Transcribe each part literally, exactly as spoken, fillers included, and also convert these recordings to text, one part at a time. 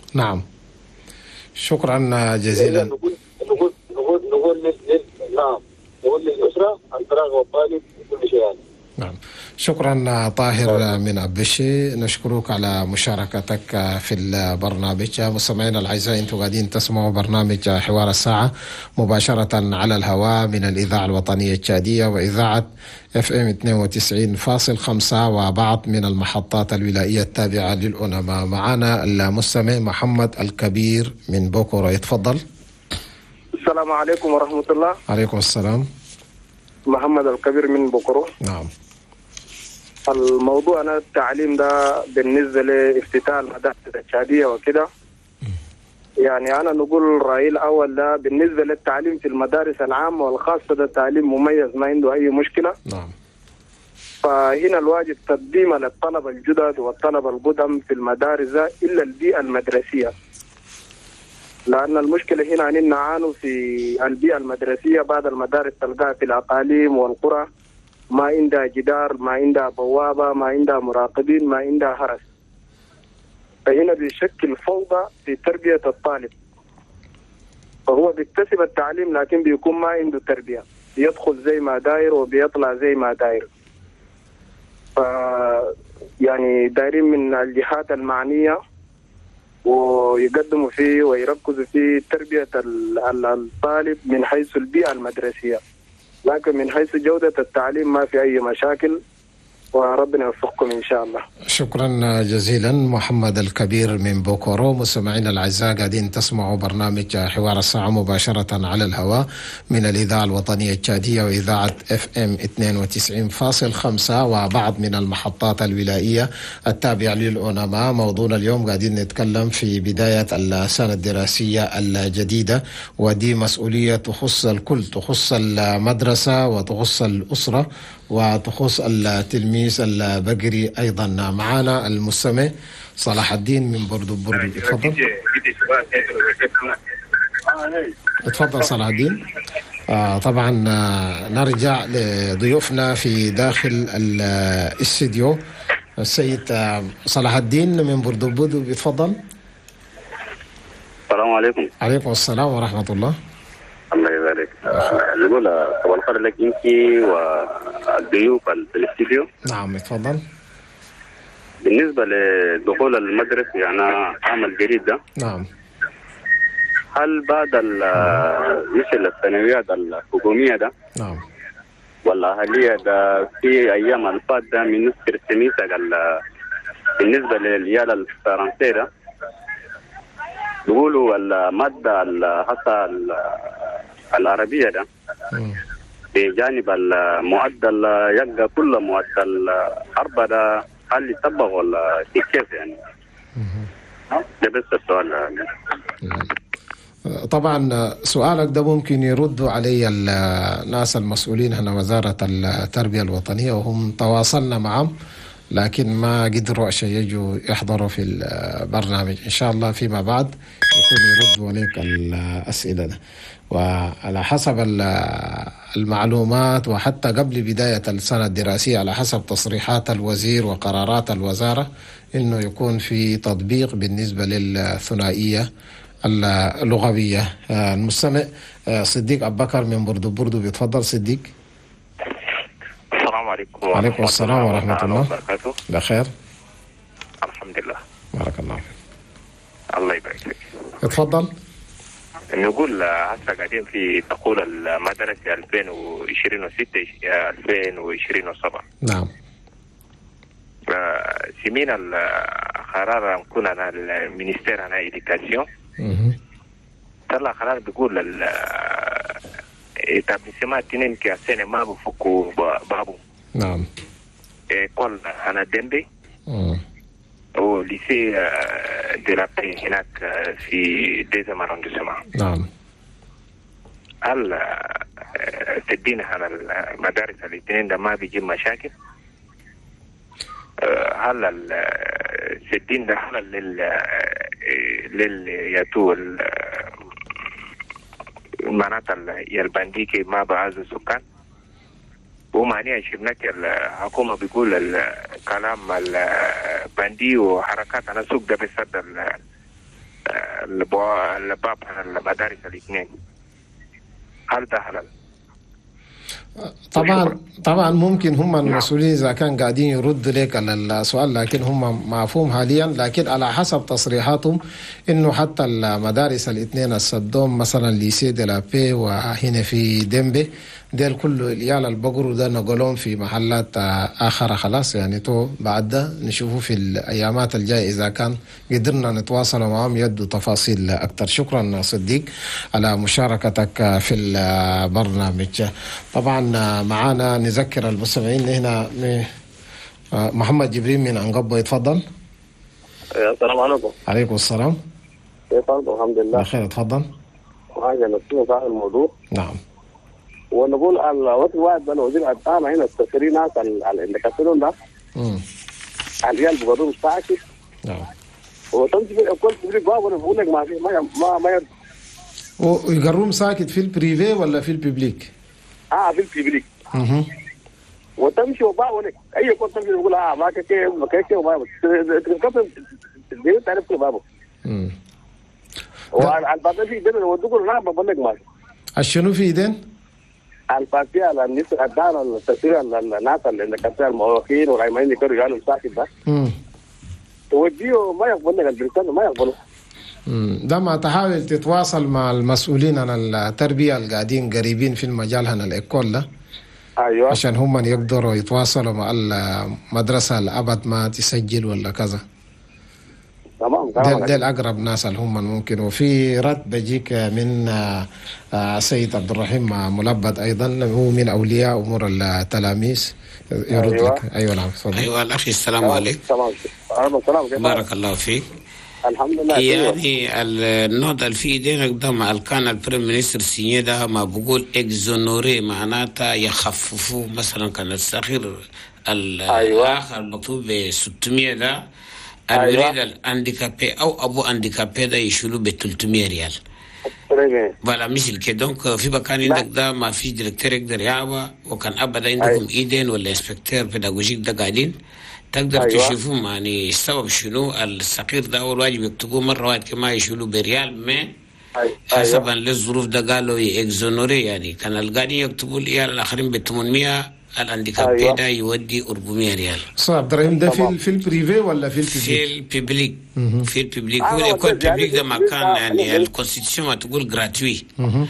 نعم، شكرا جزيلا. نقول نقول نقول نقول لل نعم نقول للأسرة الفراغ والطالب وكل شيء يعني. نعم، شكرا طاهر من عبشي، نشكرك على مشاركتك في البرنامج. مستمعينا الاعزاء، انتم قاعدين تسمعوا برنامج حوار الساعه مباشره على الهواء من الاذاعه الوطنيه التشاديه واذاعه اف ام اثنين وتسعين فاصل خمسة وبعض من المحطات الولائيه التابعه للأنما. معنا المستمع محمد الكبير من بوكورو، يتفضل. السلام عليكم ورحمه الله. عليكم السلام. محمد الكبير من بوكورو. نعم. الموضوع أنا التعليم ده بالنسبة لافتتاح المدارس التشادية وكده، يعني أنا نقول رأيي الأول ده بالنسبة للتعليم في المدارس العامة والخاصة، ده تعليم مميز ما عنده أي مشكلة. نعم. فهنا الواجب تقديم للطلبة الجدد والطلبة القدم في المدارس إلا البيئة المدرسية، لأن المشكلة هنا أن نعانوا في البيئة المدرسية. بعض المدارس تلقاها في الأقاليم والقرى ما عندها جدار، ما عندها بوابة، ما عندها مراقبين، ما عندها حرس، فهنا بيشكل فوضى في تربية الطالب. فهو بيكتسب التعليم لكن بيكون ما عنده تربية، بيدخل زي ما داير وبيطلع زي ما داير. ف يعني دايرين من الجهات المعنية ويقدموا فيه ويركزوا في تربية الطالب من حيث البيئة المدرسية، لكن من حيث جودة التعليم ما في أي مشاكل، وربنا يوفقكم إن شاء الله. شكرا جزيلا محمد الكبير من بوكورو. مستمعينا الأعزاء، قاعدين تسمعوا برنامج حوار الساعة مباشرة على الهواء من الإذاعة الوطنية التشادية وإذاعة اف ام اثنين وتسعين فاصل خمسة وبعض من المحطات الولائية التابعة للأنما. موضوعنا اليوم قاعدين نتكلم في بداية السنة الدراسية الجديدة، ودي مسؤولية تخص الكل، تخص المدرسة وتخص الأسرة وتخص التلميذ البقري أيضا. معنا المستمع صلاح الدين من بردو بردو، تفضل. تفضل صلاح الدين. آه طبعا آه نرجع لضيوفنا في داخل الاستديو. السيد آه صلاح الدين من بردو بردو، بيتفضل. السلام عليكم. عليكم السلام ورحمة الله. الله يبارك. نقول طبعا الخير لك انت والضيوف في الاستديو. نعم اتفضل. بالنسبه لدخول المدرسه يعني عمل جديد ده، نعم، هل بعد مثل الثانويات الحكوميه ده نعم والاهليه ده في ايام الفات ده من نسخه التميسه بالنسبه للعيال الفرنسيه ده بيقولوا الماده حتى العربيه ده بجانب المعدل يبقى كل معدل أربعة ده، هل يطبق ولا كيف يعني؟ ده بس السؤال. طبعا سؤالك ده ممكن يردوا علي الناس المسؤولين هنا وزارة التربية الوطنية، وهم تواصلنا معهم لكن ما قدروا عشان يجوا يحضروا في البرنامج. إن شاء الله فيما بعد يكون يردوا عليك الأسئلة ده. وعلى حسب المعلومات وحتى قبل بداية السنة الدراسية على حسب تصريحات الوزير وقرارات الوزارة إنه يكون في تطبيق بالنسبة للثنائية اللغوية. المستمع صديق أبو بكر من بردو بردو، بيتفضل صديق. السلام عليكم. وعليكم السلام ورحمة الله وبركاته. بخير الحمد لله. بارك الله فيك. الله يبارك فيك. اتفضل. نقول هسه قاعدين في دخول المدرسة ألفين وعشرين وستة ألفين وعشرين وسبعة. نعم. سمينا القرار كنا المينستير هنا إديكاسيون طلع قرار بيقول التابليسيمات تنين كاسين ما بفكوا بابو. نعم. كل أنا دمبي وليسي دي لابي هناك في ديزم أراندسما. نعم. هل تدين على المدارس الاثنين ده ما بيجيب مشاكل؟ هل السدين ده هل لل للياتو المناطق البنديكي ما بعز السكان، ومعني شفناك الحكومة بيقول الكلام البندي وحركات أنا سوق ده بسد الباب عن المدارس الاثنين، هل ده حلال؟ طبعا طبعا ممكن هم المسؤولين اذا كان قاعدين يردوا لك على السؤال، لكن هم مفهوم حاليا، لكن على حسب تصريحاتهم انه حتى المدارس الاثنين الصدوم مثلا ليسي دي لا بي وهنا في ديمبي ديل كله العيال البقروا ده نقولهم في محلات اخرى خلاص، يعني تو بعد ده نشوفه في الايامات الجايه اذا كان قدرنا نتواصل معهم يدوا تفاصيل اكثر. شكرا صديق على مشاركتك في البرنامج. طبعا معانا نذكر المستمعين هنا محمد جبريل من عنقبه، يتفضل. السلام عليكم. عليكم السلام. كيف انتم؟ الحمد لله بخير، اتفضل. حاجه نفسيه صاحب الموضوع. نعم. ونقول الوقت الواحد ده الوزير الدعم هنا التسري ناس اللي كسرون ده امم العيال بقدروا مستعكس. نعم. وتمشي في الكل تبريك باب وانا بقول لك ما في ما ما ما ويقروم ساكت في البريفي ولا في الببليك؟ اه في الببليك. اها. وتمشي وباب لك اي كنت تمشي تقول اه ما كيف ما كيف وباب تركب الدين تعرف كيف بابه. امم والباب في ايدين ودوكوا لا بقول لك ما الشنو في ايدين؟ الفاتحه على الناس الدار التسري الناس اللي كسر المواقين والعيمين يقدروا يقالوا ساكت ده. امم توديه ما يقبل لك البريطان ما يقبله. امم ده ما تحاول تتواصل مع المسؤولين عن التربيه اللي قاعدين قريبين في المجال هنا الايكول ده. ايوه. عشان هم يقدروا يتواصلوا مع المدرسه الابد ما تسجل ولا كذا. تمام تمام. ده الاقرب ناس اللي هم ممكن. وفي رد بيجيك من سيد عبد الرحيم ملبد ايضا، هو من اولياء امور التلاميذ، يرد أيوة. لك. ايوه نعم تفضل. ايوه الاخي السلام عليكم. تمام. السلام. بارك الله فيك. الحمد لله. يعني النهضه اللي في ايدينك ده مع كان البريم مينستر سينيه ده ما بقول اكزونوري معناتها يخففوا مثلا كان الساخر الاخر مكتوب ب ستمية ده المريض أيوة. الانديكابي او ابو انديكابي ده يشيلوا ب ثلاثمية ريال. ولا مثل كده. دونك في مكان عندك ده ما في ديريكتور يقدر يعبى، وكان ابدا عندكم أيوة. ايدين ولا انسبكتور بيداغوجيك ده قاعدين تقدر أيوة. تشوفهم يعني السبب شنو الصغير ده اول واجب يكتبوه مره واحد كما يشيلوا بريال ما أيوة. حسبا للظروف ده قالوا اكزونوري، يعني كان القاعدين يكتبوا العيال الاخرين ب ثمانمية الانديكابي أيوة. ده يودي أربعمية ريال. استاذ عبد الرحيم ده في في البريفي ولا في الببليك؟ في الببليك. في الببليك هو يكون الببليك ده مكان يعني الكونستيتيوشن ما تقول جراتوي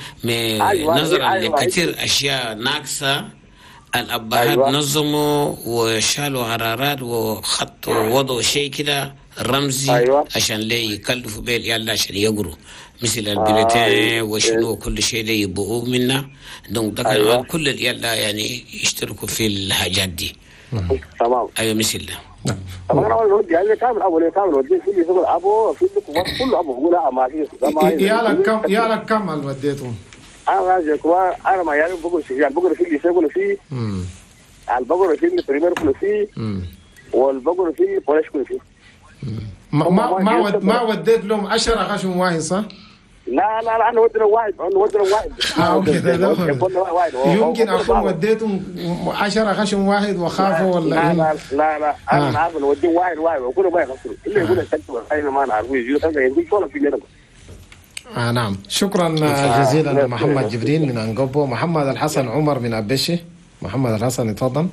نظرا لكثير اشياء ناقصه. الابهات أيوة. نظموا وشالوا قرارات وخطوا ووضعوا شيء كده رمزي أيوة. عشان ليه يكلفوا به العيال عشان يقروا مثل البلتين آه وشنو كل شيء اللي يبقوا منه. دونك ده أيوة. كان كل العيال يعني يشتركوا في الحاجات دي. تمام. ايوه مثل ده. طبعا انا ودي يعني كامل ابو اللي كامل ودي في شغل ابو في كله ابو بقول لا ما في يا لك كم يا لك كم اللي وديتهم؟ انا راجل كوا انا ما يعني بقول شيء يعني بقول في اللي يشغلوا فيه امم البقول في اللي بريمير كله فيه امم والبقول فيه بولش كله فيه. ما ما ما, ود ما وديت لهم عشرة خشم واحد صح؟ لا لا لا انا ودي لهم واحد انا ودي لهم واحد. اه يمكن اكون وديتهم عشرة خشم واحد وخافوا ولا لا لا لا لا انا عارف ودي واحد واحد وكله ما يخسروا اللي يقول السكتور اين ما نعرفه يجي خمسه يجي ولا في جنب. آه نعم. شكرا جزيلا لمحمد جبريل من أنقبو. محمد الحسن عمر من أبشي. محمد الحسن اتفضل.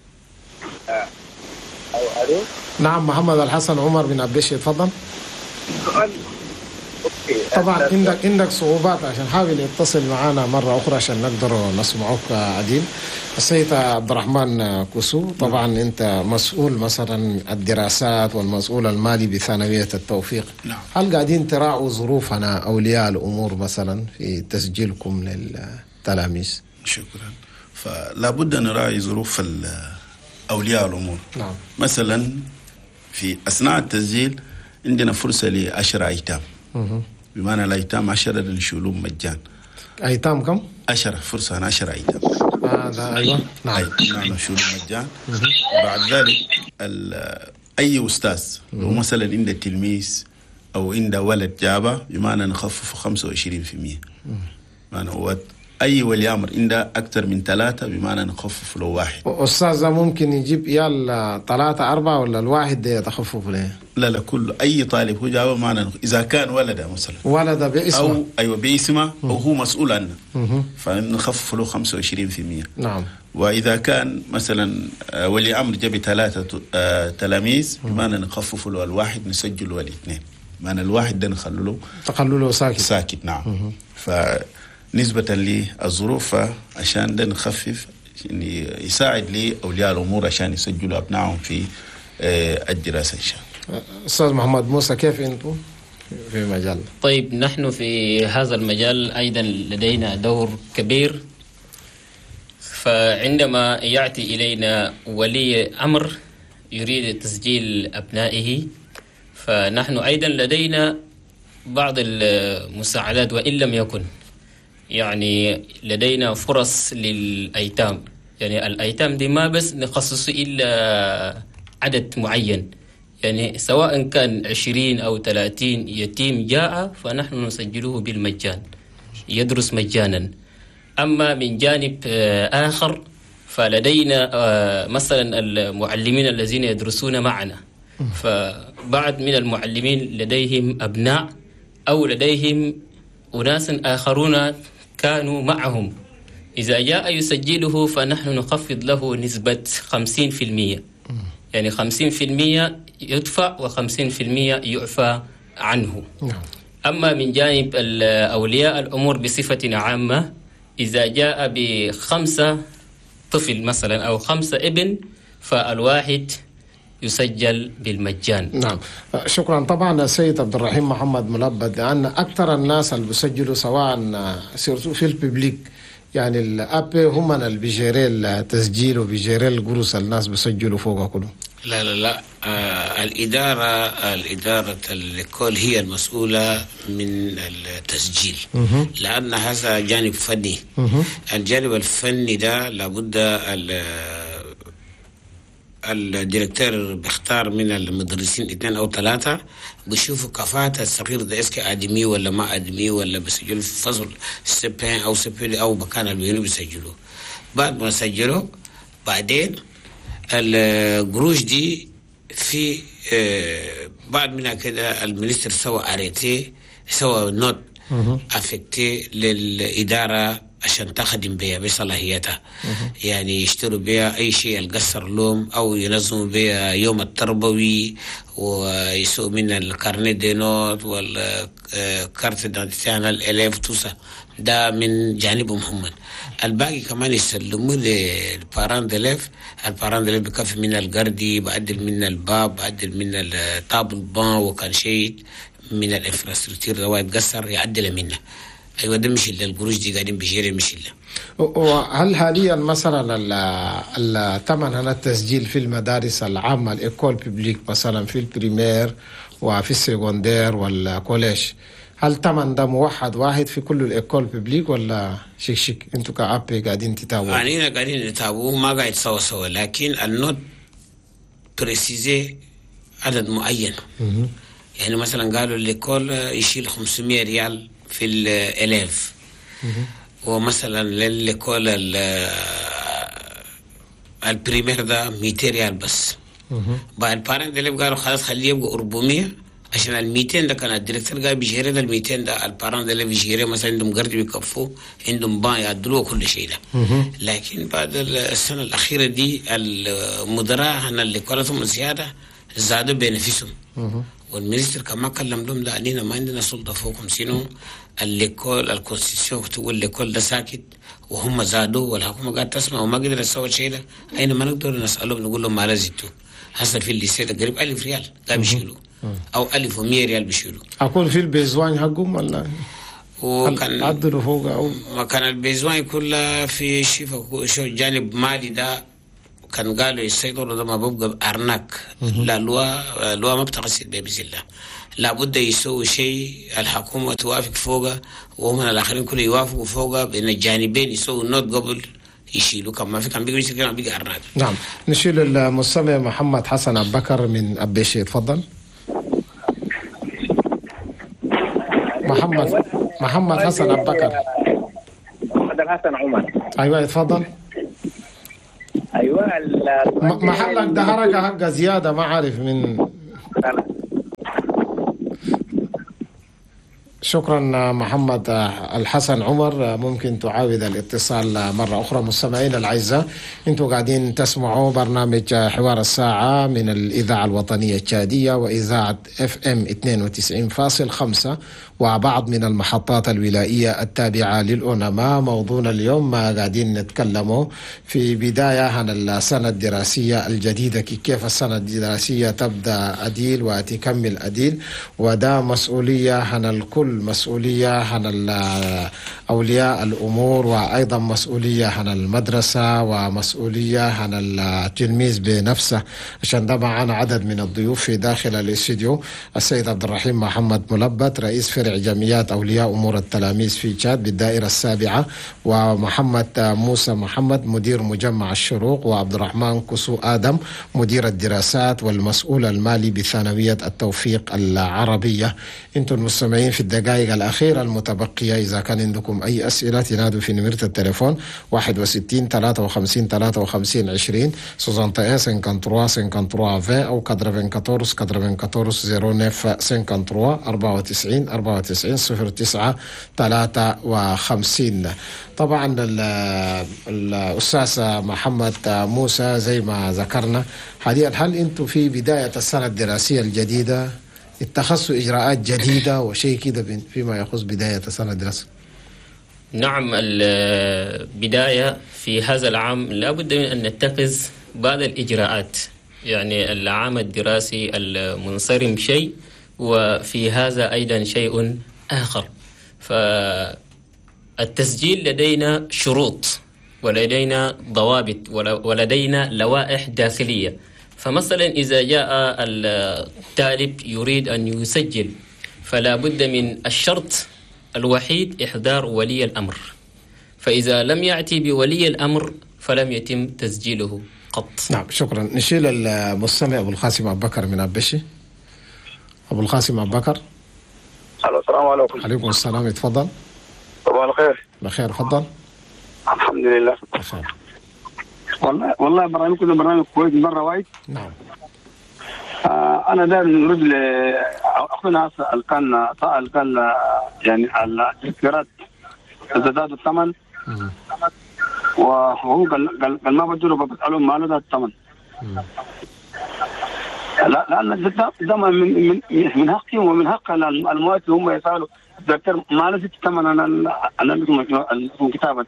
ألو. نعم محمد الحسن عمر من أبشي اتفضل. سؤال. طبعا عندك عندك صعوبات عشان حاول يتصل معنا مرة أخرى عشان نقدر نسمعك عديل. السيد عبد الرحمن كوسو طبعا نعم. أنت مسؤول مثلا الدراسات والمسؤول المالي بثانوية التوفيق. نعم. هل قاعدين تراعوا ظروفنا أولياء الأمور مثلا في تسجيلكم للتلاميذ؟ شكرا. فلا بد أن نراعي ظروف أولياء الأمور. نعم. مثلا في أثناء التسجيل عندنا فرصة لعشرة أيتام. مه. بمعنى الأيتام عشرة للشؤون مجان. أيتام كم؟ عشرة فرصة عن عشرة أيتام. آه أيوة. نعم. نعم شؤون مجان. بعد ذلك أي أستاذ لو مثلا عنده تلميذ أو عنده ولد جابه بمعنى نخفف خمسة وعشرين في المية. بمعنى هو أي ولي أمر عنده أكثر من ثلاثة بمعنى نخفف له واحد. أستاذ ممكن يجيب يال ثلاثة أربعة ولا الواحد ده يتخفف له؟ لا لا كله أي طالب هو جاوب معنا إذا كان ولده مثلا ولده باسمه أو أيوة باسمه أو هو مسؤول عنه فنخفف له خمسة وعشرين بالمئة. نعم. وإذا كان مثلا ولي أمر جاب ثلاثة تلاميذ بمعنى نخفف له الواحد نسجل له الاثنين معنى الواحد ده نخلو له تخلوا له ساكت ساكت. نعم. فنسبة للظروف عشان ده نخفف يساعد لي أولياء الأمور عشان يسجلوا أبنائهم في الدراسة إن شاء الله. أستاذ محمد موسى كيف أنتم في مجال؟ طيب نحن في هذا المجال أيضا لدينا دور كبير. فعندما يأتي إلينا ولي أمر يريد تسجيل أبنائه فنحن أيضا لدينا بعض المساعدات وإن لم يكن يعني لدينا فرص للأيتام. يعني الأيتام دي ما بس نخصص إلا عدد معين يعني سواء كان عشرين أو ثلاثين يتيم جاء فنحن نسجله بالمجان يدرس مجانا. أما من جانب آخر فلدينا مثلا المعلمين الذين يدرسون معنا فبعض من المعلمين لديهم أبناء أو لديهم أناس آخرون كانوا معهم إذا جاء يسجله فنحن نخفض له نسبة خمسين في المية يعني خمسين في المية يدفع وخمسين في المية يعفى عنه. أما من جانب أولياء الأمور بصفة عامة إذا جاء بخمسة طفل مثلا أو خمسة ابن فالواحد يسجل بالمجان. نعم شكرا. طبعا السيد عبد الرحيم محمد ملبد لأن أكثر الناس اللي بيسجلوا سواء في الببليك يعني الأب هم اللي بيجيري التسجيل وبيجيري القروس الناس بيسجلوا فوقها كله. لا لا لا آه الإدارة الإدارة الكل هي المسؤولة من التسجيل لأن هذا جانب فني. الجانب الفني ده لابد الديركتور بيختار من المدرسين اثنين أو ثلاثة بيشوفوا كفاءة الصغير ده اسكي آدمي ولا ما آدمي ولا بيسجلوا في فصل سبين أو سبين أو مكان اللي بيسجلوا. بعد ما سجلوا بعدين القروش دي في بعد منها كده المينستر سوى اريتي سوى نوت افكتي للاداره عشان تخدم بها بصلاحيتها يعني يشتروا بها اي شيء القصر لهم او ينظموا بها يوم التربوي ويسووا من الكارنيه دي نوت والكارت دانتيان الاليف توسا ده من جانبهم هم. الباقي كمان يسلموا للباران دليف. الباران دليف بكفي من القردي بعدل من الباب بعدل من الطابل بان وكان شيء من الانفراستركتير رواد قصر يعدل منه. ايوه ده مش الا القروش دي قاعدين بشيرين مش الا. وهل حاليا مثلا الثمن هنا التسجيل في المدارس العامه الايكول بيبليك مثلا في البريمير وفي السيكوندير والكوليج هل ثمن ده موحد واحد في كل الايكول بيبليك ولا شيك شيك انتوا كعبي قاعدين تتابعوا؟ يعني قاعدين نتابعوا ما قاعد سوا سوا لكن النوت بريسيزي عدد معين. يعني مثلا قالوا الايكول يشيل خمسمية ريال في الالف ومثلا للايكول البريمير ده مئتين ريال بس. بعد البارنت اللي قالوا خلاص خليه يبقى أربعمية عشان ال مئتين ده كان الديركتور قال بيشيرين ال مئتين ده البارنت اللي بيشيرين مثلا عندهم قرد بيكفوا عندهم بان يعدلوا كل شيء ده. لكن بعد السنه الاخيره دي المدراء هنا اللي كلهم زياده زادوا بينفسهم والمينستر كما كلم لهم لا علينا ما عندنا سلطه فوقهم سينو الليكول الكونستيتيوشن تقول الليكول ده ساكت وهم زادوا والحكومه قاعده تسمع وما قدرت تسوي شيء ده. اين ما نقدر نسالهم نقول لهم ما لازمتوا هسه في الليسيه ده قريب ألف ريال قاعد بيشيلوا او ألف ومية ريال بيشيلوا. اكون في البيزوان حقهم ولا وكان عدلوا فوق او ما كان البيزوان كلها في شيء شو جانب مالي ده كان قالوا يسيطروا ده ما بيبقى أرناك. لا لوا لوا ما بتقصد بإذن الله لابد يسوي شيء الحكومة توافق فوقه وهم الآخرين كله يوافقوا فوقه بين الجانبين يسووا النوت قبل يشيلوا كم ما في كان بيجي يشيلوا بيجي أرناك. نعم نشيل المستمع محمد حسن أبو بكر من أبيشي تفضل. محمد محمد حسن أبو بكر. محمد الحسن عمر. ايوه اتفضل. ايوه محلك ده حركه حقه زياده ما عارف من. شكرا محمد الحسن عمر. ممكن تعاود الاتصال مرة أخرى. مستمعين الأعزاء، أنتم قاعدين تسمعوا برنامج حوار الساعة من الإذاعة الوطنية التشادية وإذاعة اف ام اثنين وتسعين فاصلة خمسة وبعض من المحطات الولائية التابعة للأونما. موضوعنا اليوم ما قاعدين نتكلموا في بداية عن السنة الدراسية الجديدة، كيف السنة الدراسية تبدأ أديل وتكمل أديل، وده مسؤولية عن الكل، مسؤولية عن أولياء الأمور، وأيضا مسؤولية عن المدرسة، ومسؤولية عن التلميذ بنفسه. عشان ده معنا عدد من الضيوف في داخل الاستوديو: السيد عبد الرحيم محمد ملبت رئيس فرع جمعيات أولياء أمور التلاميذ في تشاد بالدائرة السابعة، ومحمد موسى محمد مدير مجمع الشروق، وعبد الرحمن كسو آدم مدير الدراسات والمسؤول المالي بثانوية التوفيق العربية. انتم المستمعين في الدقائق الأخيرة المتبقية إذا كان عندكم أي أسئلة تنادوا في نمرة التليفون واحد وستين ثلاثة وخمسين ثلاثة وخمسين عشرين سوزانتا خمسة وثلاثين خمسة وثلاثين أو أربعة أربعة أربعة أربعة صفر تسعة خمسة أربعة وتسعين أربعة وتسعين صفر تسعة ثلاثة وخمسين. طبعا الأستاذ محمد موسى زي ما ذكرنا حاليا، هل أنتم في بداية السنة الدراسية الجديدة اتخذوا إجراءات جديدة وشيء كده فيما يخص بداية السنة الدراسية؟ نعم، البداية في هذا العام لابد من أن نتخذ بعض الإجراءات. يعني العام الدراسي المنصرم شيء، وفي هذا أيضا شيء آخر. فالتسجيل لدينا شروط ولدينا ضوابط ولدينا لوائح داخلية. فمثلا إذا جاء الطالب يريد أن يسجل فلا بد من الشرط الوحيد إحضار ولي الأمر، فإذا لم يأتي بولي الأمر فلم يتم تسجيله قط. نعم، شكرا. نشيل المستمع أبو القاسم أبو بكر من أبشي. أبو القاسم أبو بكر. السلام عليكم. عليكم السلام، اتفضل. صباح الخير. بخير، اتفضل. الحمد لله بخير. والله والله برنامجكم برنامج كويس مرة وايد. نعم. آه أنا داير نرد ل أخونا سأل كان سأل كان يعني التذكيرات تزداد الثمن، وهو قال قال قال ما بدلوا بسألهم ما له الثمن. لا لأن ده من من من حقهم ومن حق المواطن هم يسألوا التذكير ما له الثمن. أنا أنا لكم كتابة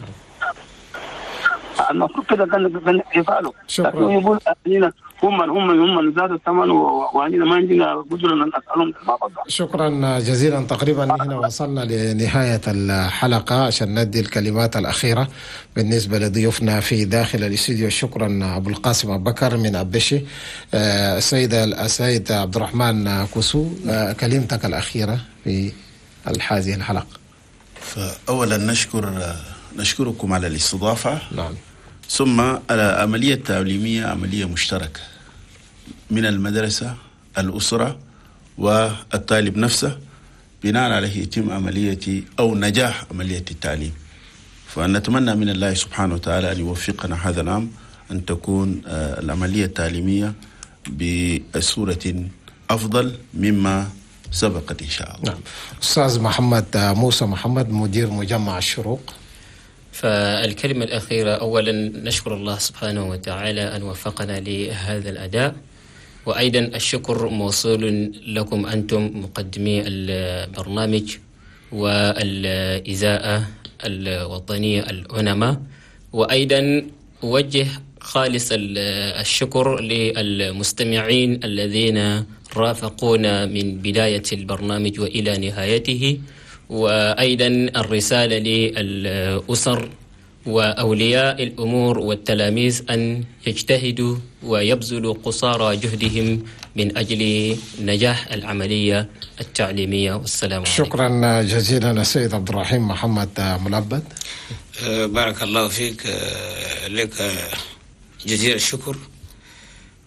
المفروض كده كان كان يفعلوا، لكن يقول هم هم هم زادوا الثمن وعندنا ما عندنا قدره ان نسالهم. شكرا جزيلا. تقريبا هنا وصلنا لنهايه الحلقه عشان ندي الكلمات الاخيره بالنسبه لضيوفنا في داخل الاستوديو. شكرا ابو القاسم ابو بكر من ابشي. السيد السيد عبد الرحمن كسو، كلمتك الاخيره في هذه الحلقه. فاولا نشكر نشكركم على الاستضافة. نعم. ثم العملية التعليمية عملية مشتركة من المدرسة، الأسرة، والطالب نفسه. بناء عليه يتم عملية أو نجاح عملية التعليم. فنتمنى من الله سبحانه وتعالى أن يوفقنا هذا العام أن تكون العملية التعليمية بصورة أفضل مما سبقت إن شاء الله. نعم. أستاذ محمد موسى محمد مدير مجمع الشروق. فالكلمة الأخيرة، أولا نشكر الله سبحانه وتعالى أن وفقنا لهذا الأداء، وأيضا الشكر موصول لكم أنتم مقدمي البرنامج والإذاعة الوطنية الأونما، وأيضا أوجه خالص الشكر للمستمعين الذين رافقونا من بداية البرنامج وإلى نهايته، وأيضا الرسالة للأسر وأولياء الأمور والتلاميذ أن يجتهدوا ويبذلوا قصارى جهدهم من أجل نجاح العملية التعليمية. والسلام عليكم. شكرا جزيلا السيد عبد الرحيم محمد ملبد. بارك الله فيك، لك جزيل الشكر.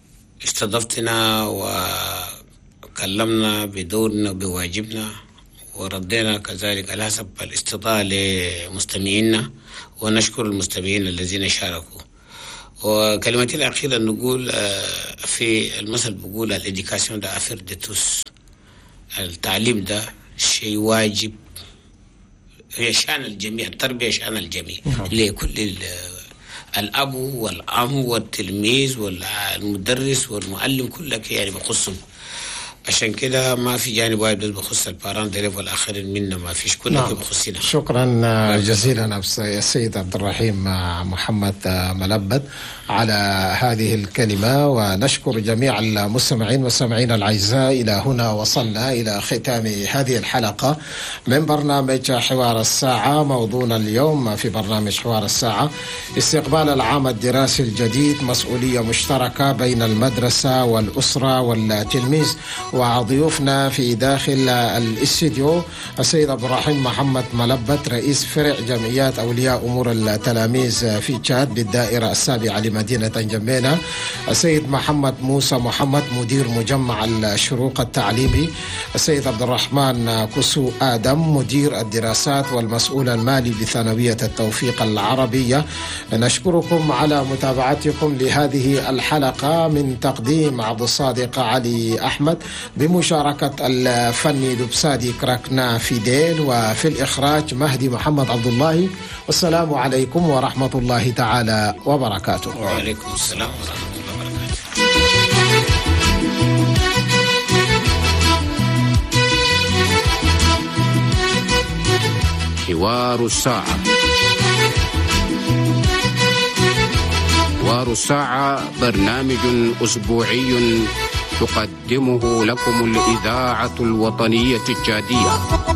استضفتنا وكلمنا بدورنا وبواجبنا، وردينا كذلك على حسب الاستطاعة لمستمعينا، ونشكر المستمعين الذين شاركوا. وكلمتي الأخيرة نقول في المثل بقول الإديكاسيون ده أفير دي توس، التعليم ده شيء واجب، هي شأن الجميع، التربية شأن الجميع لكل الأب والأم والتلميذ والمدرس والمعلم كلها يعني بخصهم. عشان كده ما في جانب واحد بس بخص الباران ديليف والآخرين منا، ما فيش كلها بخصنا. شكرا جزيلا السيد عبد الرحيم محمد ملبد على هذه الكلمة، ونشكر جميع المستمعين والسامعين الأعزاء. إلى هنا وصلنا إلى ختام هذه الحلقة من برنامج حوار الساعة. موضوعنا اليوم في برنامج حوار الساعة استقبال العام الدراسي الجديد، مسؤولية مشتركة بين المدرسة والأسرة والتلميذ. وضيوفنا في داخل الاستديو السيد عبد الرحيم محمد ملبد رئيس فرع جمعيات أولياء أمور التلاميذ في تشاد بالدائرة السابعة لمدينة جنبينا، السيد محمد موسى محمد مدير مجمع الشروق التعليمي، السيد عبد الرحمن كسو آدم مدير الدراسات والمسؤول المالي بثانوية التوفيق العربية. نشكركم على متابعتكم لهذه الحلقة. من تقديم عبد الصادق علي أحمد، بمشاركة الفني لبسادي كراكنا فيديل، وفي الإخراج مهدي محمد عبد الله. والسلام عليكم ورحمة الله تعالى وبركاته. وعليكم السلام ورحمة الله وبركاته. حوار الساعة. حوار الساعة برنامج أسبوعي تقدمه لكم الإذاعة الوطنية التشادية.